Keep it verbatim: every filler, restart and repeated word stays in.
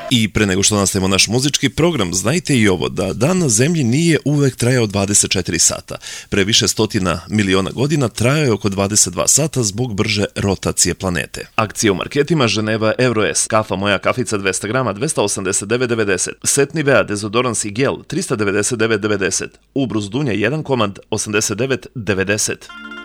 I pre nego što nastavimo naš muzički program, znajte i ovo, da dan na zemlji nije uvek trajao dvadeset četiri sata. Pre više stotina miliona godina trajao je oko dvadeset dva sata zbog brže rotacije planete. Akcija u marketima Ženeva Euroes, kafa moja kafica dvesta grama dvesta osamdeset devet devedeset, set Nivea dezodorans i gel trista devedeset devet devedeset, ubrus dunja jedan komad osamdeset devet devedeset.